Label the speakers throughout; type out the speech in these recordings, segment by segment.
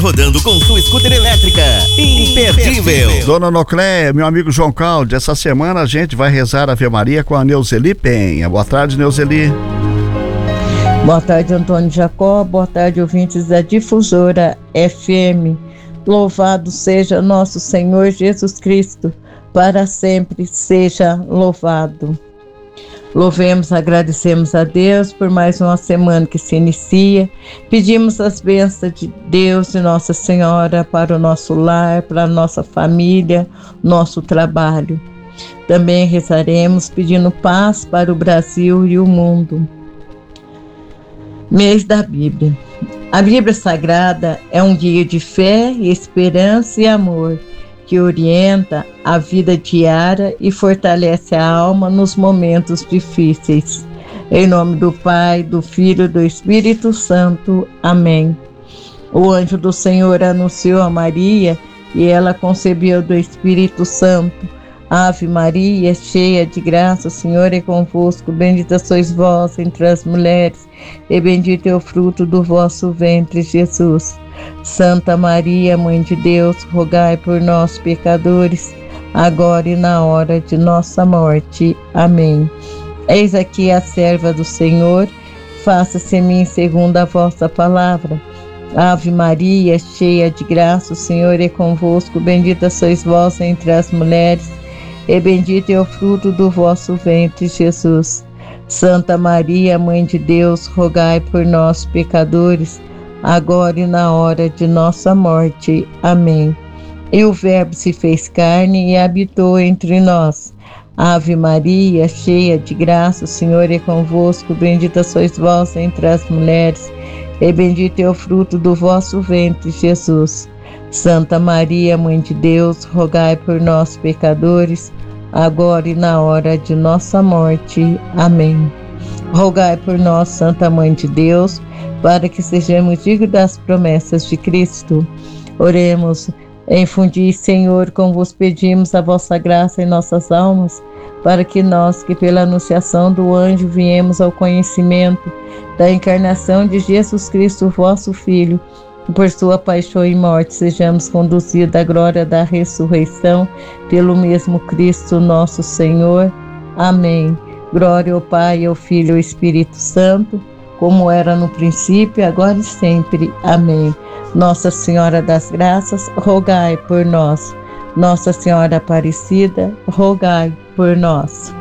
Speaker 1: rodando com sua scooter elétrica. Imperdível.
Speaker 2: Dona Nocléia, meu amigo João Cláudio, essa semana a gente vai rezar a Ave Maria com a Neuzeli Penha. Boa tarde, Neuzeli.
Speaker 3: Boa tarde, Antônio Jacó. Boa tarde, ouvintes da Difusora FM. Louvado seja nosso Senhor Jesus Cristo, para sempre seja louvado. Louvemos, agradecemos a Deus por mais uma semana que se inicia. Pedimos as bênçãos de Deus e Nossa Senhora para o nosso lar, para a nossa família, nosso trabalho. Também rezaremos pedindo paz para o Brasil e o mundo. Mês da Bíblia. A Bíblia Sagrada é um guia de fé, esperança e amor, que orienta a vida diária e fortalece a alma nos momentos difíceis. Em nome do Pai, do Filho e do Espírito Santo. Amém. O anjo do Senhor anunciou a Maria e ela concebeu do Espírito Santo. Ave Maria, cheia de graça, o Senhor é convosco. Bendita sois vós entre as mulheres, e bendito é o fruto do vosso ventre, Jesus. Santa Maria, Mãe de Deus, rogai por nós, pecadores, agora e na hora de nossa morte. Amém. Eis aqui a serva do Senhor, faça-se em mim segundo a vossa palavra. Ave Maria, cheia de graça, o Senhor é convosco. Bendita sois vós entre as mulheres, e bendito é o fruto do vosso ventre, Jesus. Santa Maria, Mãe de Deus, rogai por nós, pecadores, agora e na hora de nossa morte. Amém. E o Verbo se fez carne e habitou entre nós. Ave Maria, cheia de graça, o Senhor é convosco. Bendita sois vós entre as mulheres, e bendito é o fruto do vosso ventre, Jesus. Santa Maria, Mãe de Deus, rogai por nós, pecadores, agora e na hora de nossa morte. Amém. Rogai por nós, Santa Mãe de Deus, para que sejamos dignos das promessas de Cristo. Oremos. Infundi, Senhor, como vos pedimos, a vossa graça em nossas almas, para que nós, que pela anunciação do anjo viemos ao conhecimento da encarnação de Jesus Cristo, vosso Filho, por sua paixão e morte, sejamos conduzidos à glória da ressurreição, pelo mesmo Cristo nosso Senhor. Amém. Glória ao Pai, ao Filho e ao Espírito Santo, como era no princípio, agora e sempre. Amém. Nossa Senhora das Graças, rogai por nós. Nossa Senhora Aparecida, rogai por nós.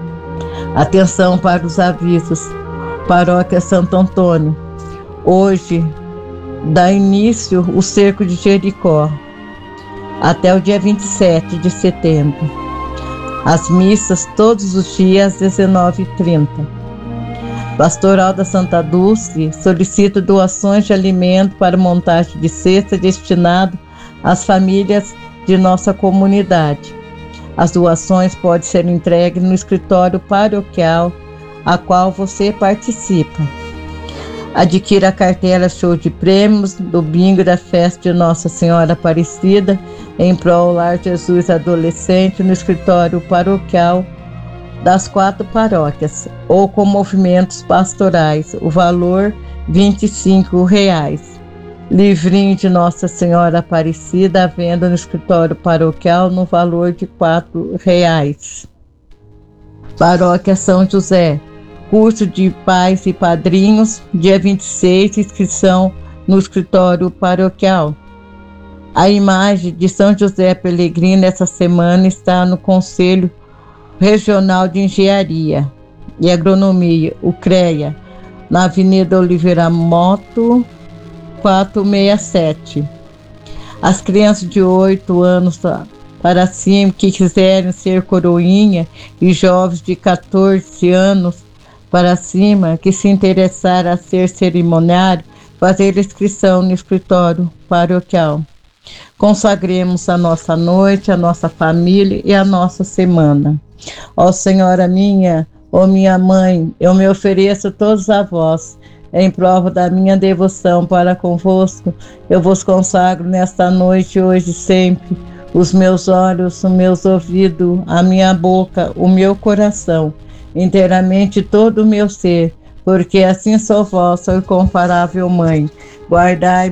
Speaker 3: Atenção para os avisos. Paróquia Santo Antônio. Hoje dá início o cerco de Jericó, até o dia 27 de setembro. As missas todos os dias às 19h30. Pastoral da Santa Dulce solicita doações de alimento para montagem de cesta destinado às famílias de nossa comunidade. As doações podem ser entregues no escritório paroquial a qual você participa. Adquira a cartela Show de Prêmios do bingo da festa de Nossa Senhora Aparecida em prol Lar Jesus Adolescente no escritório paroquial das 4 paróquias ou com movimentos pastorais. O valor R$25. Livrinho de Nossa Senhora Aparecida à venda no escritório paroquial no valor de R$4. Paróquia São José. Curso de pais e padrinhos, dia 26, inscrição no escritório paroquial. A imagem de São José Pelegrino essa semana está no Conselho Regional de Engenharia e Agronomia, o CREA, na Avenida Oliveira Moto, 467. As crianças de 8 anos para cima que quiserem ser coroinha e jovens de 14 anos para cima que se interessar a ser cerimoniário, fazer inscrição no escritório paroquial. Consagremos a nossa noite, a nossa família e a nossa semana. Ó Senhora minha, ó minha mãe, eu me ofereço todos a vós, em prova da minha devoção para convosco. Eu vos consagro nesta noite, hoje e sempre, os meus olhos, os meus ouvidos, a minha boca, o meu coração, inteiramente todo o meu ser, porque assim sou vossa, incomparável Mãe. Guardai